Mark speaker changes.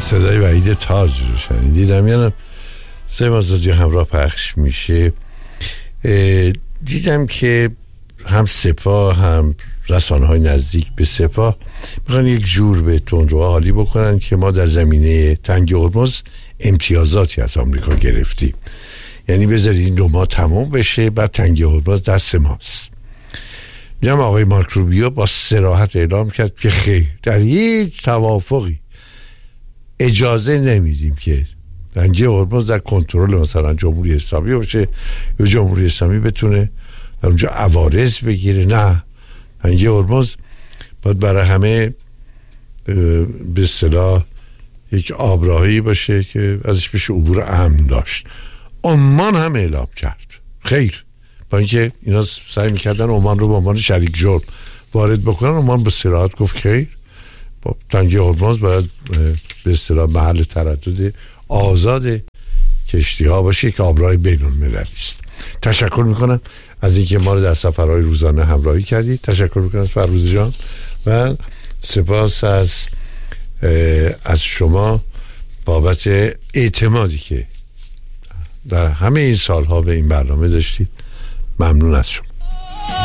Speaker 1: صدای وحید تاج رو شنیدیدم، یعنی سه مازادی همراه پخش میشه. دیدم که هم سپاه هم رسانه‌های نزدیک به سپاه میخوان یک جور به تندروها حالی بکنن که ما در زمینه تنگ هرمز امتیازاتی از آمریکا گرفتیم، یعنی بذارید این 2 ماه تمام بشه بعد تنگ هرمز دست ماست. میگم آقای مارک روبیو با صراحت اعلام کرد که خیر، در هیچ توافقی اجازه نمیدیم که تنگی هرمز در کنترل مثلا جمهوری اسلامی باشه یا جمهوری اسلامی بتونه در اونجا عوارض بگیره. نه، تنگی هرمز باید برای همه به اصطلاح یک آبراهی باشه که ازش بشه عبور امن داشت. عمان هم اعلام کرد خیر، با اینکه اینا سعی میکردن عمان رو به عنوان شریک جرم وارد بکنن، عمان به صراحت گفت خیر، با تنگی هرمز باید به اصطلاح محل تردد آزاد کشتی ها باشه که آبراه بین المللی است. تشکر میکنم از اینکه ما رو در سفرهای روزانه همراهی کردید. تشکر میکنم از فروز جان و سپاس از شما بابت اعتمادی که در همه این سالها به این برنامه داشتید. ممنون از شما.